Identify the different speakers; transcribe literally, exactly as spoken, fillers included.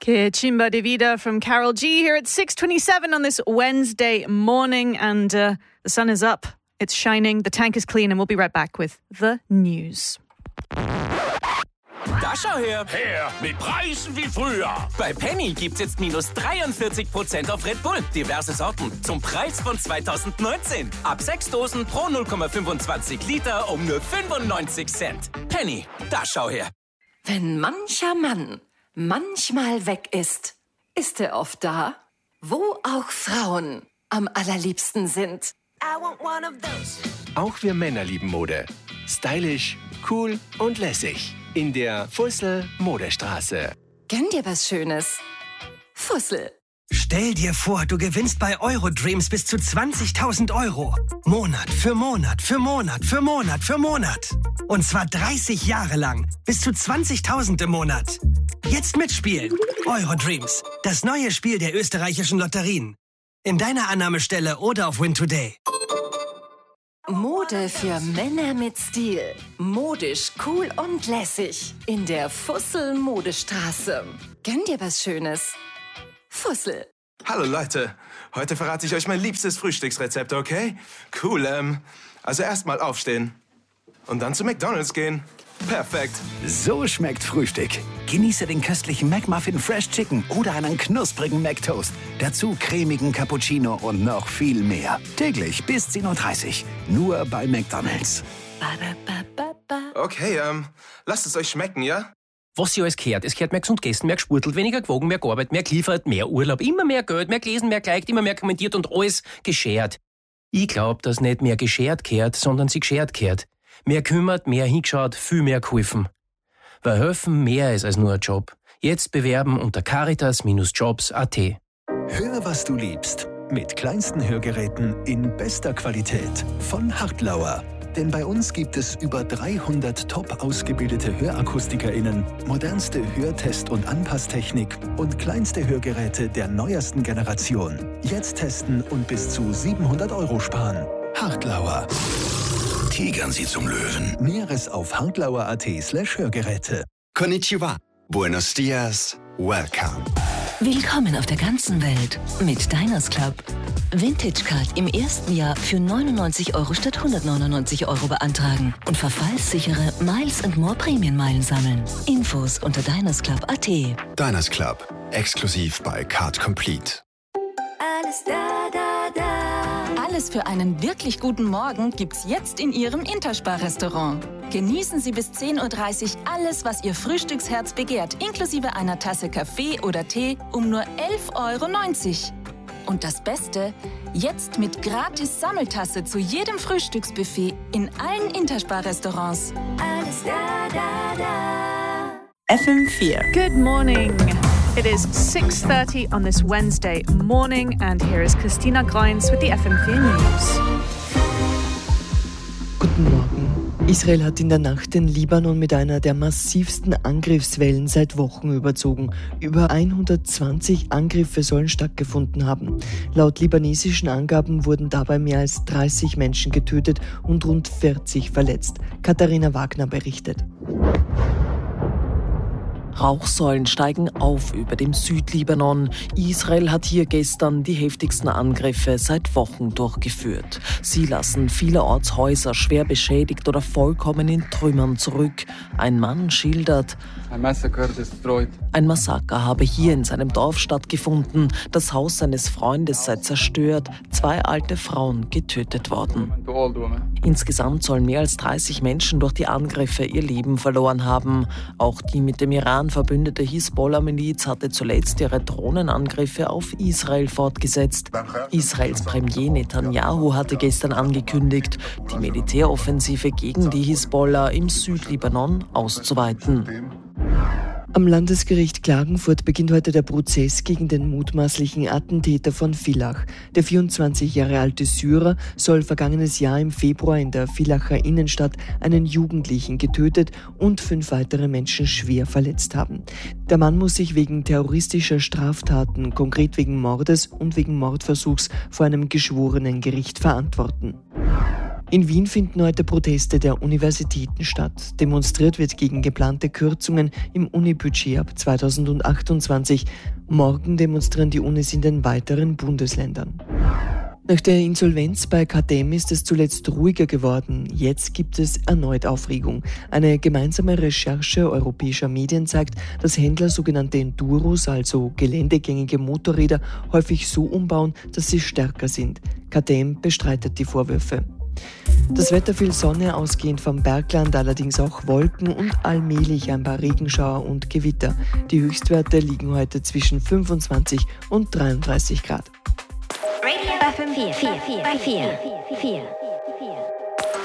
Speaker 1: Que Chimba de Vida from Carol G here at six twenty-seven on this Wednesday morning, and uh, the sun is up, it's shining, the tank is clean, and we'll be right back with the news.
Speaker 2: Da schau her. Her, mit Preisen wie früher. Bei Penny gibt's jetzt minus dreiundvierzig Prozent auf Red Bull. Diverse Sorten. Zum Preis von zweitausendneunzehn. Ab sechs Dosen pro null Komma fünfundzwanzig Liter um nur fünfundneunzig Cent. Penny, da schau her.
Speaker 3: Wenn mancher Mann manchmal weg ist, ist er oft da, wo auch Frauen am allerliebsten sind.
Speaker 4: I want one of those.
Speaker 5: Auch wir Männer lieben Mode. Stylisch, cool und lässig. In der Fussel Modestraße.
Speaker 3: Gönn dir was Schönes. Fussel.
Speaker 6: Stell dir vor, du gewinnst bei Eurodreams bis zu zwanzigtausend Euro. Monat für Monat für Monat für Monat für Monat. Und zwar dreißig Jahre lang. Bis zu zwanzigtausend im Monat. Jetzt mitspielen. Eurodreams. Das neue Spiel der österreichischen Lotterien. In deiner Annahmestelle oder auf Win Today.
Speaker 3: Mode für Männer mit Stil. Modisch, cool und lässig. In der Fussel Modestraße. Gönn dir was Schönes. Fussel.
Speaker 7: Hallo Leute, heute verrate ich euch mein liebstes Frühstücksrezept, okay? Cool, ähm, also erstmal aufstehen und dann zu McDonald's gehen. Perfekt.
Speaker 8: So schmeckt Frühstück. Genieße den köstlichen McMuffin Fresh Chicken oder einen knusprigen McToast. Dazu cremigen Cappuccino und noch viel mehr. Täglich bis zehn Uhr dreißig. Nur bei McDonald's.
Speaker 7: Okay, ähm, lasst es euch schmecken, ja?
Speaker 9: Was sie alles gehört. Es gehört mehr gesund gegessen, mehr gesportelt, weniger gewogen, mehr gearbeitet, mehr geliefert, mehr Urlaub, immer mehr Geld, mehr gelesen, mehr geliked, immer mehr kommentiert und alles geschert. Ich glaub, dass nicht mehr geschert gehört, sondern sie geschert gehört. Mehr kümmert, mehr hingeschaut, viel mehr geholfen. Weil helfen mehr ist als nur ein Job. Jetzt bewerben unter caritas Jobs Punkt at.
Speaker 8: Hör, was du liebst. Mit kleinsten Hörgeräten in bester Qualität von Hartlauer. Denn bei uns gibt es über dreihundert top ausgebildete HörakustikerInnen, modernste Hörtest- und Anpasstechnik und kleinste Hörgeräte der neuesten Generation. Jetzt testen und bis zu siebenhundert Euro sparen. Hartlauer. Tigern Sie zum Löwen. Näheres auf hartlauer.at slash Hörgeräte.
Speaker 10: Konnichiwa. Buenos dias. Welcome.
Speaker 11: Willkommen auf der ganzen Welt mit Diners Club. Vintage Card im ersten Jahr für neunundneunzig Euro statt hundertneunundneunzig Euro beantragen und verfallssichere Miles and More Prämienmeilen sammeln. Infos unter diners club Punkt at.
Speaker 10: Diners Club. Exklusiv bei Card Complete.
Speaker 4: Alles da, da, da.
Speaker 12: Alles für einen wirklich guten Morgen gibt's jetzt in Ihrem Interspar-Restaurant. Genießen Sie bis zehn Uhr dreißig alles, was Ihr Frühstücksherz begehrt, inklusive einer Tasse Kaffee oder Tee um nur elf Euro neunzig. Und das Beste, jetzt mit gratis Sammeltasse zu jedem Frühstücksbuffet in allen Interspar-Restaurants.
Speaker 4: Alles da, da, da.
Speaker 1: F M vier. Good morning. It is six thirty on this Wednesday morning, and here is Christina Greins with the F M vier News.
Speaker 13: Guten Morgen. Israel hat in der Nacht den Libanon mit einer der massivsten Angriffswellen seit Wochen überzogen. Über hundertzwanzig Angriffe sollen stattgefunden haben. Laut libanesischen Angaben wurden dabei mehr als dreißig Menschen getötet und rund vierzig verletzt. Katharina Wagner berichtet.
Speaker 14: Rauchsäulen steigen auf über dem Südlibanon. Israel hat hier gestern die heftigsten Angriffe seit Wochen durchgeführt. Sie lassen vielerorts Häuser schwer beschädigt oder vollkommen in Trümmern zurück. Ein Mann schildert: Ein Massaker habe hier in seinem Dorf stattgefunden. Das Haus seines Freundes sei zerstört. Zwei alte Frauen getötet worden. Insgesamt sollen mehr als dreißig Menschen durch die Angriffe ihr Leben verloren haben. Auch die mit dem Iran verbündete Hisbollah-Miliz hatte zuletzt ihre Drohnenangriffe auf Israel fortgesetzt. Israels Premier Netanyahu hatte gestern angekündigt, die Militäroffensive gegen die Hisbollah im Südlibanon auszuweiten.
Speaker 13: Am Landesgericht Klagenfurt beginnt heute der Prozess gegen den mutmaßlichen Attentäter von Villach. Der vierundzwanzig Jahre alte Syrer soll vergangenes Jahr im Februar in der Villacher Innenstadt einen Jugendlichen getötet und fünf weitere Menschen schwer verletzt haben. Der Mann muss sich wegen terroristischer Straftaten, konkret wegen Mordes und wegen Mordversuchs, vor einem geschworenen Gericht verantworten. In Wien finden heute Proteste der Universitäten statt. Demonstriert wird gegen geplante Kürzungen im Unibudget ab zweitausendachtundzwanzig. Morgen demonstrieren die Unis in den weiteren Bundesländern. Nach der Insolvenz bei K T M ist es zuletzt ruhiger geworden. Jetzt gibt es erneut Aufregung. Eine gemeinsame Recherche europäischer Medien zeigt, dass Händler sogenannte Enduros, also geländegängige Motorräder, häufig so umbauen, dass sie stärker sind. K T M bestreitet die Vorwürfe. Das Wetter, viel Sonne, ausgehend vom Bergland, allerdings auch Wolken und allmählich ein paar Regenschauer und Gewitter. Die Höchstwerte liegen heute zwischen fünfundzwanzig und dreiunddreißig Grad.
Speaker 4: Radio F M vier, vier, vier, vier, vier.